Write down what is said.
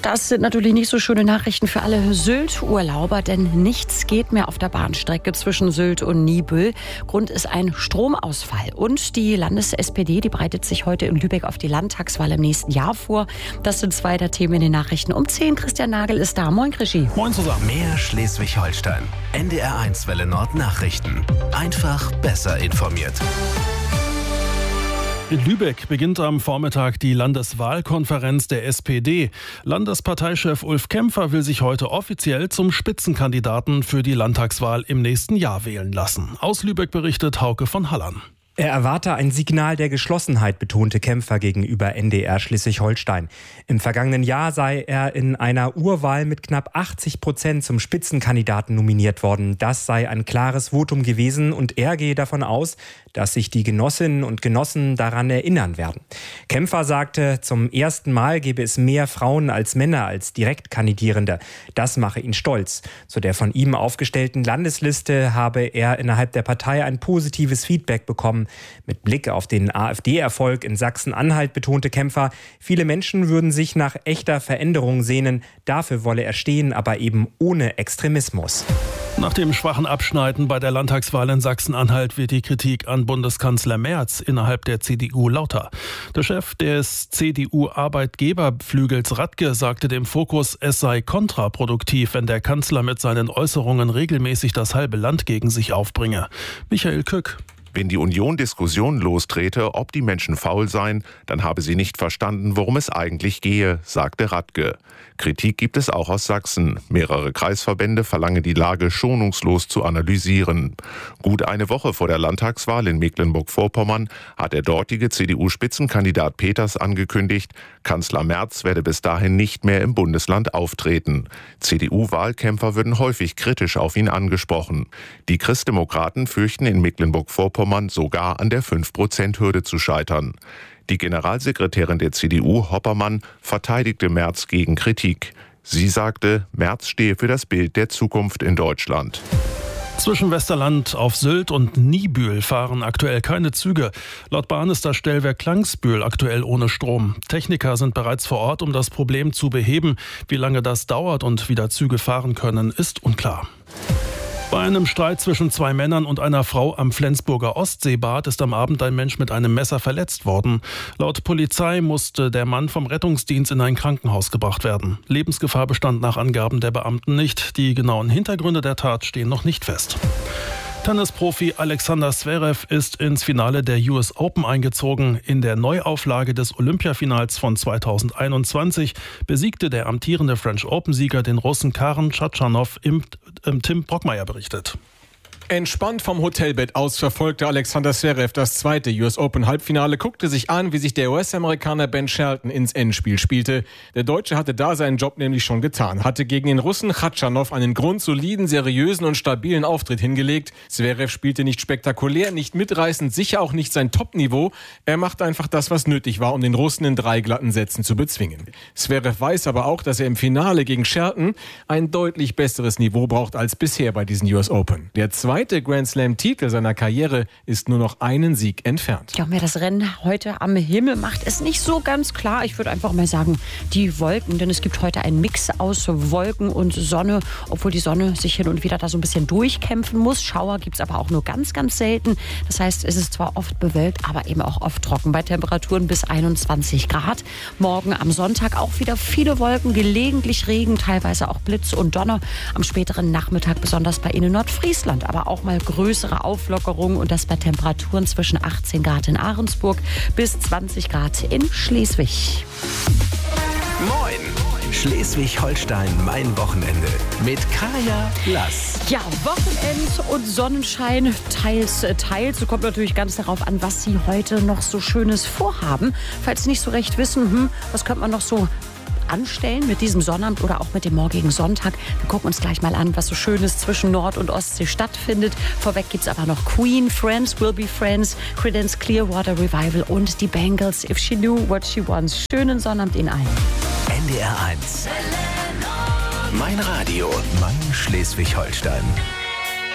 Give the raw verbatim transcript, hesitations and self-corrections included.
Das sind natürlich nicht so schöne Nachrichten für alle Sylt-Urlauber, denn nichts geht mehr auf der Bahnstrecke zwischen Sylt und Niebüll. Grund ist ein Stromausfall. Und die Landes-S P D, die bereitet sich heute in Lübeck auf die Landtagswahl im nächsten Jahr vor. Das sind zwei der Themen in den Nachrichten. Um zehn, Christian Nagel ist da. Moin, Krischi. Moin zusammen. Mehr Schleswig-Holstein. N D R eins Welle Nord Nachrichten. Einfach besser informiert. In Lübeck beginnt am Vormittag die Landeswahlkonferenz der S P D. Landesparteichef Ulf Kämpfer will sich heute offiziell zum Spitzenkandidaten für die Landtagswahl im nächsten Jahr wählen lassen. Aus Lübeck berichtet Hauke von Hallern. Er erwarte ein Signal der Geschlossenheit, betonte Kämpfer gegenüber N D R Schleswig-Holstein. Im vergangenen Jahr sei er in einer Urwahl mit knapp achtzig Prozent zum Spitzenkandidaten nominiert worden. Das sei ein klares Votum gewesen und er gehe davon aus, dass sich die Genossinnen und Genossen daran erinnern werden. Kämpfer sagte, zum ersten Mal gebe es mehr Frauen als Männer als Direktkandidierende. Das mache ihn stolz. Zu der von ihm aufgestellten Landesliste habe er innerhalb der Partei ein positives Feedback bekommen. Mit Blick auf den AfD-Erfolg in Sachsen-Anhalt betonte Kämpfer, viele Menschen würden sich nach echter Veränderung sehnen. Dafür wolle er stehen, aber eben ohne Extremismus. Nach dem schwachen Abschneiden bei der Landtagswahl in Sachsen-Anhalt wird die Kritik an Bundeskanzler Merz innerhalb der C D U lauter. Der Chef des C D U-Arbeitgeberflügels Radke sagte dem Fokus, es sei kontraproduktiv, wenn der Kanzler mit seinen Äußerungen regelmäßig das halbe Land gegen sich aufbringe. Michael Kück. Wenn die Union Diskussionen lostrete, ob die Menschen faul seien, dann habe sie nicht verstanden, worum es eigentlich gehe, sagte Radke. Kritik gibt es auch aus Sachsen. Mehrere Kreisverbände verlangen die Lage schonungslos zu analysieren. Gut eine Woche vor der Landtagswahl in Mecklenburg-Vorpommern hat der dortige C D U-Spitzenkandidat Peters angekündigt, Kanzler Merz werde bis dahin nicht mehr im Bundesland auftreten. C D U-Wahlkämpfer würden häufig kritisch auf ihn angesprochen. Die Christdemokraten fürchten in Mecklenburg-Vorpommern sogar an der fünf Prozent Hürde zu scheitern. Die Generalsekretärin der C D U, Hoppermann, verteidigte Merz gegen Kritik. Sie sagte, Merz stehe für das Bild der Zukunft in Deutschland. Zwischen Westerland auf Sylt und Niebüll fahren aktuell keine Züge. Laut Bahn ist das Stellwerk Klangsbühl aktuell ohne Strom. Techniker sind bereits vor Ort, um das Problem zu beheben. Wie lange das dauert und wieder Züge fahren können, ist unklar. Bei einem Streit zwischen zwei Männern und einer Frau am Flensburger Ostseebad ist am Abend ein Mensch mit einem Messer verletzt worden. Laut Polizei musste der Mann vom Rettungsdienst in ein Krankenhaus gebracht werden. Lebensgefahr bestand nach Angaben der Beamten nicht. Die genauen Hintergründe der Tat stehen noch nicht fest. Tennisprofi Alexander Zverev ist ins Finale der U S Open eingezogen. In der Neuauflage des Olympiafinals von zweitausendeinundzwanzig besiegte der amtierende French Open-Sieger den Russen Karen Khachanov, im, im Tim Brockmeier berichtet. Entspannt vom Hotelbett aus verfolgte Alexander Zverev das zweite U S Open Halbfinale, guckte sich an, wie sich der U S-Amerikaner Ben Shelton ins Endspiel spielte. Der Deutsche hatte da seinen Job nämlich schon getan, hatte gegen den Russen Khachanov einen grundsoliden, seriösen und stabilen Auftritt hingelegt. Zverev spielte nicht spektakulär, nicht mitreißend, sicher auch nicht sein Top-Niveau. Er machte einfach das, was nötig war, um den Russen in drei glatten Sätzen zu bezwingen. Zverev weiß aber auch, dass er im Finale gegen Shelton ein deutlich besseres Niveau braucht als bisher bei diesen U S Open. Der zweite Der Grand Slam-Titel seiner Karriere ist nur noch einen Sieg entfernt. Ja, wer das Rennen heute am Himmel macht, ist nicht so ganz klar. Ich würde einfach mal sagen, die Wolken. Denn es gibt heute einen Mix aus Wolken und Sonne. Obwohl die Sonne sich hin und wieder da so ein bisschen durchkämpfen muss. Schauer gibt es aber auch nur ganz, ganz selten. Das heißt, es ist zwar oft bewölkt, aber eben auch oft trocken. Bei Temperaturen bis einundzwanzig Grad. Morgen am Sonntag auch wieder viele Wolken, gelegentlich Regen, teilweise auch Blitz und Donner. Am späteren Nachmittag besonders bei Ihnen in Nordfriesland. Aber auch mal größere Auflockerungen und das bei Temperaturen zwischen achtzehn Grad in Ahrensburg bis zwanzig Grad in Schleswig. Moin! Schleswig-Holstein, mein Wochenende mit Kaya Lass. Ja, Wochenend und Sonnenschein teils, teils. So kommt natürlich ganz darauf an, was Sie heute noch so Schönes vorhaben. Falls Sie nicht so recht wissen, hm, was könnte man noch so anstellen mit diesem Sonnabend oder auch mit dem morgigen Sonntag. Wir gucken uns gleich mal an, was so Schönes zwischen Nord- und Ostsee stattfindet. Vorweg gibt es aber noch Queen, Friends Will Be Friends, Creedence Clearwater Revival und die Bangles, If She Knew What She Wants. Schönen Sonnabend Ihnen allen. N D R eins. Mein Radio, mein Schleswig-Holstein.